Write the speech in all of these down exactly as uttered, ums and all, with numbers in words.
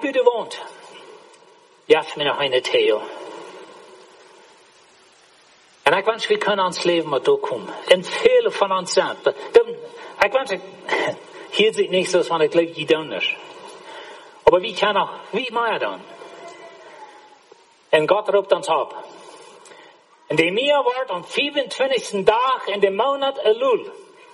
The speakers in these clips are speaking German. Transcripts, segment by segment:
bin gewohnt. Jaf mir noch eine Theo. En ik wens, we kunnen ons leven maar doorkomen. En vele van ons zijn. Ik wens, hier zit niet zoals van ik leuk je doen is. Maar wie kan nog, wie meer dan? En God roept ons op. En de meer wordt om vierentwintigste dag in de maand Elul.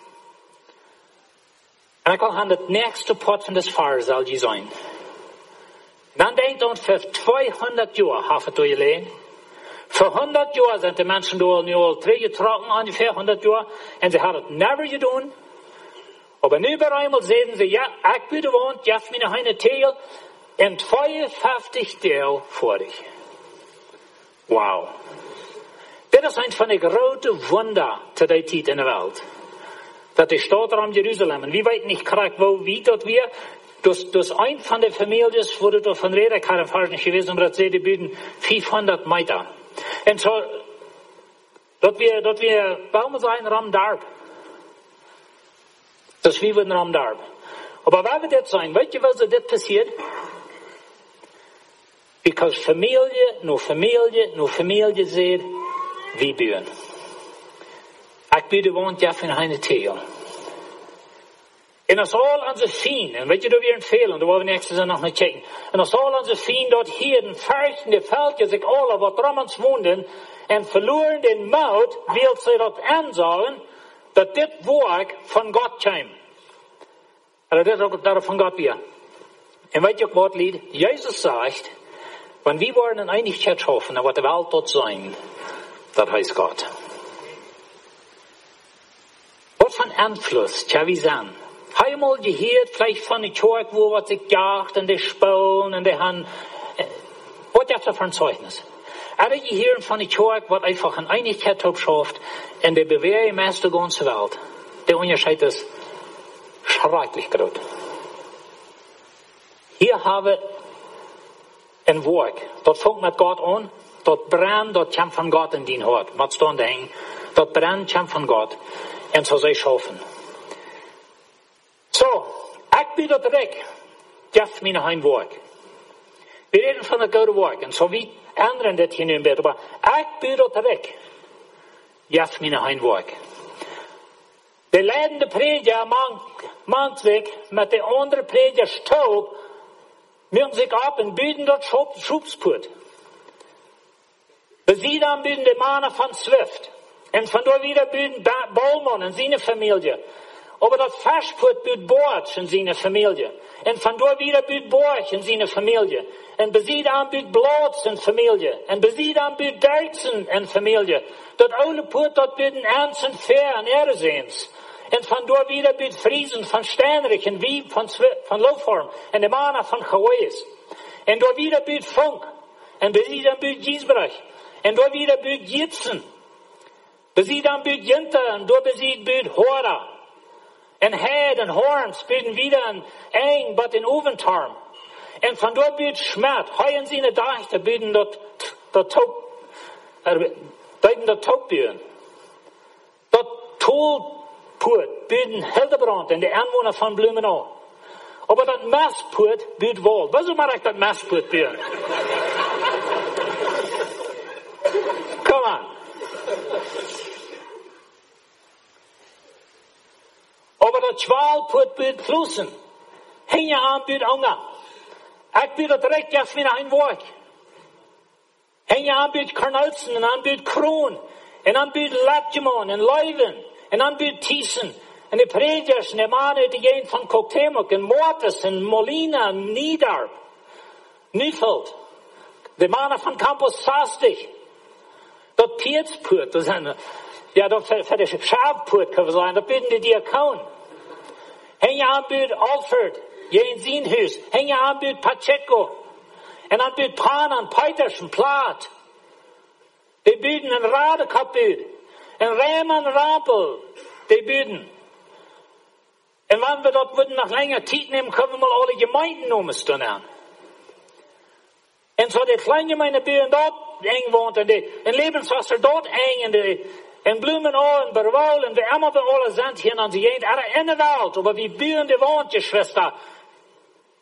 En ik wil aan het nächste pot van des Pfarrers zal je zijn. Dan denkt ons voor tweehonderd jaar, haft door je leen. Voor honderd jaar zijn de mensen door nu al teruggetrokken, ongeveer honderd jaar. En ze hadden het never gedaan. Maar nu bij eenmaal zeiden ze, ja, ik ben gewoond, je hebt me nog een teel. En tweeënvijftig deel voor dich. Wauw. Dit is een van de grote wunder te die tijd in de wereld. Dat de stad er om Jeruzalem. En wie weet niet graag wo, wie dat weer. Dus, dus een van de families wurde door van reden, ik had een vast niet geweest, omdat ze de buiten vijfhonderd meter. En zo, dat we, dat we, waarom zijn Ramdarb? Dus wie worden Ramdarb? Maar waar we dit zijn, weet je wat er dit passiert? Because familie, no familie, no familie zegt, wie ben. Ik ben de woont ja van een teel. En als al onze vrienden, en weet je, dat weer een veel, en daar willen we nächstes jaar nog naar kijken. En als al onze vrienden dort hier in verschillende veldjes, zich alle wat om ons woonden, en verloren den moed, wil ze dat aanzien, dat dit woord van God kwam. En dat is ook dat van God weer. En weet je ook wat lied? Jezus zegt, wenn wir worden in Einigkeit schaffen, dann wird die Welt dort sein. Das heißt Gott. Was für ein Einfluss, tja, wie sein? Einmal gehört vielleicht von der Kirche, wo was sich jagt, und die Spulen, und die Hand. Was ist das für ein Zeugnis? Aber gehört von der Kirche, was einfach in Einigkeit schafft, und die Bewegung meist der ganzen Welt. Der Unterschied ist schrecklich groß. Hier haben ein Werk, das fängt mit Gott an, das brennt, das kommt von Gott in dein Hort. Was da hängt, das brennt, kommt von Gott. Und so sei schaffen. So, ich bin da weg. Geef mir noch ein Werk. Wir reden von der guten Werk. Und so wie anderen das hier in Bett. Aber ich bin da weg. Geef mir noch ein Werk. Der leidende Prediger mahnt sich mit der anderen Prediger Staub, müssen sich ab und bieten dort Schubsput. Besieht an bieten die Männer von Swift. Und von dort wieder bieten Baumann und seine Familie. Aber das Faschput bieten Borch und seine Familie. Und von dort wieder bieten Borch und seine Familie. Und besieht an bieten Blotz und Familie. Und besieht an bieten Derksen und Familie. Dort alle Put dort bieten Ernst und Fair und Ersehens. Und von dort wieder bieten Friesen von Steinrich und Wieb von, von Lofhorn. Und die Männer von Chawais. Und dort wieder bieten Funk. Und besieht an bieten Giesbrach. Und dort wieder bieten Jitzen. Besieht an bieten Jinter. Und dort besieht bieten Hora. Und Head und Horns bieten wieder ein Eng, but in Oventarm. Und von dort bieten Schmerz. Heuen sie eine Deichte bieten dort, dort Taub, äh, bieten dort Taubbieren. Dort Tollput bieten Hildebrand und die Anwohner von Blumenau. Aber das Massput bieten wohl. Was soll ich das Massput bieten? Come on. Aber das Schwalput bieten Flussen. Hänge an bieten Hunger. Ich biete direkt jetzt wieder ein Wort. Hänge an bieten Karnelsen und an bieten Kron. Und an bieten Latjemon und Leuven. Und an bieten Thiessen. Und die Predigers und die Männer, die gehen von Koktemuk und Mortis und Molina und Niederb. Niefeld. Die Männer von Campus Sastig. Das Pietsput, das ist eine, ja, das für die Schafput kann man sagen, das bieten die Diakon. Hänge an bieten Alfred. Jen Sienhus, hänge an bieten Pacheco. Und an bieten Panan, Peitersen, Plath. Die bieten ein Radekapbild. Ein Rämen Rampel. Die bieten. Und wenn wir dort würden nach länger Zeit nehmen, können wir mal alle Gemeinden umstellen. Und so die kleine Gemeinde bieten dort eng wohnt. Und die in Lebenswasser dort eng. Und die in Blumenau, in Berwol, und wie immer wir alle sind hier, und sie gehen alle in der Welt. Aber wie bieten die wohnt, die Schwester.